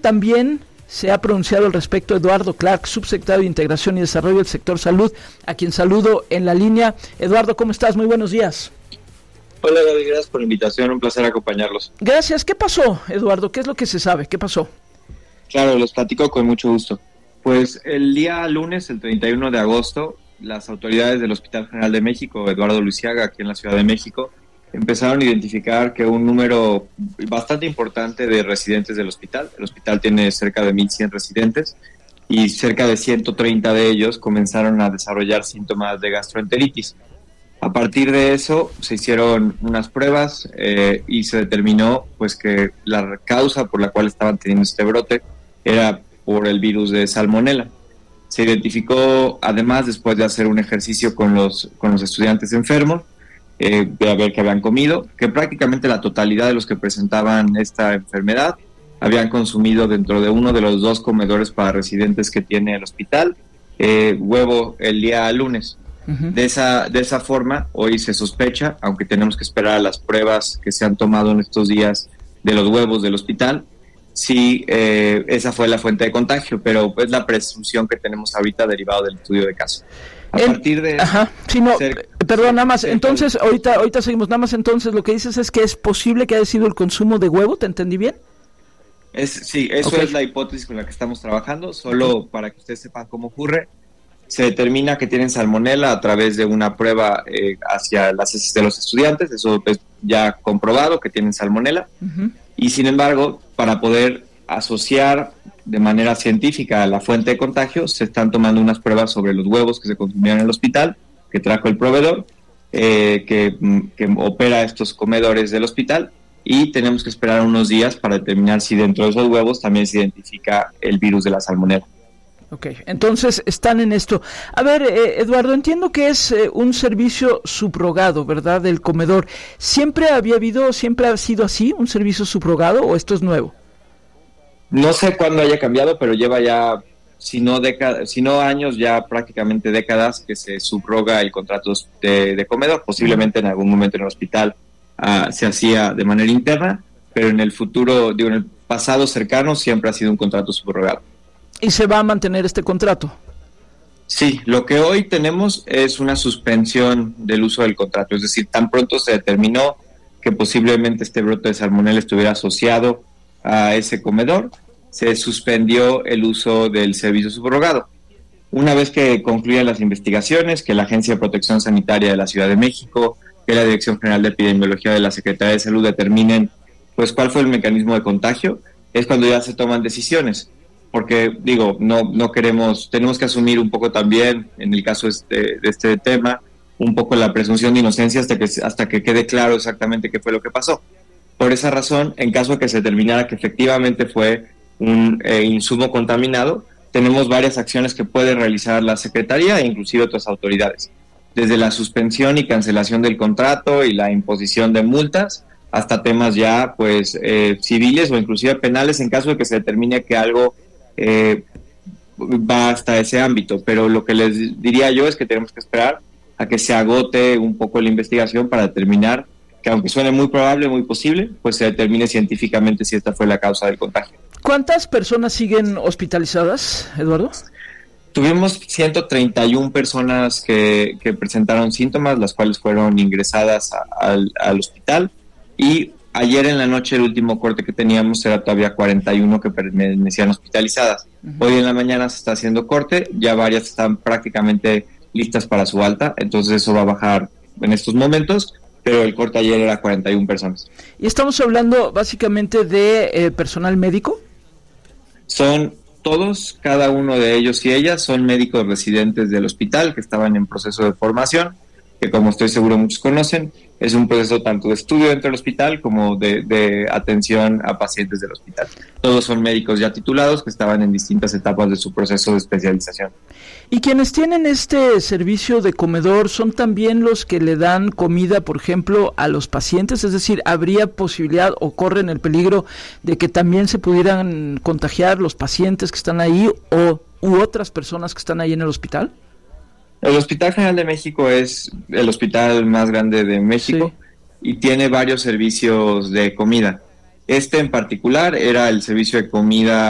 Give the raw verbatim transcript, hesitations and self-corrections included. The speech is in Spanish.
también se ha pronunciado al respecto Eduardo Clark, subsecretario de Integración y Desarrollo del Sector Salud, a quien saludo en la línea. Eduardo, ¿cómo estás? Muy buenos días. Hola Gaby, gracias por la invitación, un placer acompañarlos. Gracias. ¿Qué pasó, Eduardo? ¿Qué es lo que se sabe? ¿Qué pasó? Claro, los platico con mucho gusto. Pues el día lunes, el treinta y uno de agosto, las autoridades del Hospital General de México, Eduardo Luisiaga, aquí en la Ciudad de México, empezaron a identificar que un número bastante importante de residentes del hospital, el hospital tiene cerca de mil cien residentes, y cerca de ciento treinta de ellos comenzaron a desarrollar síntomas de gastroenteritis. A partir de eso se hicieron unas pruebas eh, y se determinó pues que la causa por la cual estaban teniendo este brote era por el virus de Salmonella. Se identificó además después de hacer un ejercicio con los, con los estudiantes enfermos, eh, de ver que habían comido, que prácticamente la totalidad de los que presentaban esta enfermedad habían consumido dentro de uno de los dos comedores para residentes que tiene el hospital, eh, huevo el día lunes. Uh-huh. De esa, de esa forma, hoy se sospecha, aunque tenemos que esperar a las pruebas que se han tomado en estos días de los huevos del hospital, sí, eh, esa fue la fuente de contagio, pero es la presunción que tenemos ahorita derivado del estudio de caso. A el, partir de... Ajá, sí, no, ser, perdón, nada más, ser, entonces, ahorita, ahorita seguimos, nada más entonces, lo que dices es que es posible que haya sido el consumo de huevo, ¿te entendí bien? Es, sí, eso okay. Es la hipótesis con la que estamos trabajando, solo uh-huh. para que ustedes sepan cómo ocurre. Se determina que tienen salmonela a través de una prueba eh, hacia las heces de los estudiantes, eso es ya comprobado que tienen salmonela, uh-huh. y sin embargo, para poder asociar de manera científica la fuente de contagio, se están tomando unas pruebas sobre los huevos que se consumían en el hospital, que trajo el proveedor, eh, que, que opera estos comedores del hospital, y tenemos que esperar unos días para determinar si dentro de esos huevos también se identifica el virus de la salmonela. Ok, entonces están en esto. A ver, eh, Eduardo, entiendo que es eh, un servicio subrogado, ¿verdad?, del comedor. ¿Siempre había habido, siempre ha sido así, un servicio subrogado, o esto es nuevo? No sé cuándo haya cambiado, pero lleva ya, si no, décadas, si no años, ya prácticamente décadas que se subroga el contrato de, de comedor. Posiblemente en algún momento en el hospital uh, se hacía de manera interna, pero en el futuro, digo, en el pasado cercano siempre ha sido un contrato subrogado. ¿Y se va a mantener este contrato? Sí, lo que hoy tenemos es una suspensión del uso del contrato, es decir, tan pronto se determinó que posiblemente este brote de salmonella estuviera asociado a ese comedor, se suspendió el uso del servicio subrogado. Una vez que concluyan las investigaciones, que la Agencia de Protección Sanitaria de la Ciudad de México, que la Dirección General de Epidemiología de la Secretaría de Salud determinen pues cuál fue el mecanismo de contagio, es cuando ya se toman decisiones. Porque, digo, no no queremos, tenemos que asumir un poco también, en el caso este, de este tema, un poco la presunción de inocencia hasta que hasta que quede claro exactamente qué fue lo que pasó. Por esa razón, en caso de que se determinara que efectivamente fue un eh, insumo contaminado, tenemos varias acciones que puede realizar la Secretaría e inclusive otras autoridades. Desde la suspensión y cancelación del contrato y la imposición de multas, hasta temas ya pues eh, civiles o inclusive penales en caso de que se determine que algo Eh, va hasta ese ámbito, pero lo que les diría yo es que tenemos que esperar a que se agote un poco la investigación para determinar que, aunque suene muy probable, muy posible, pues se determine científicamente si esta fue la causa del contagio. ¿Cuántas personas siguen hospitalizadas, Eduardo? Tuvimos ciento treinta y una personas que, que presentaron síntomas, las cuales fueron ingresadas a, al, al hospital, y ayer en la noche el último corte que teníamos era todavía cuarenta y uno que permanecían hospitalizadas. Uh-huh. Hoy en la mañana se está haciendo corte, ya varias están prácticamente listas para su alta, entonces eso va a bajar en estos momentos, pero el corte ayer era cuarenta y una personas. ¿Y estamos hablando básicamente de eh, personal médico? Son todos, cada uno de ellos y ellas son médicos residentes del hospital que estaban en proceso de formación, que como estoy seguro muchos conocen, es un proceso tanto de estudio dentro del hospital como de, de atención a pacientes del hospital. Todos son médicos ya titulados que estaban en distintas etapas de su proceso de especialización. ¿Y quienes tienen este servicio de comedor son también los que le dan comida, por ejemplo, a los pacientes? Es decir, ¿habría posibilidad o corren el peligro de que también se pudieran contagiar los pacientes que están ahí o u otras personas que están ahí en el hospital? El Hospital General de México es el hospital más grande de México, sí, y tiene varios servicios de comida. Este en particular era el servicio de comida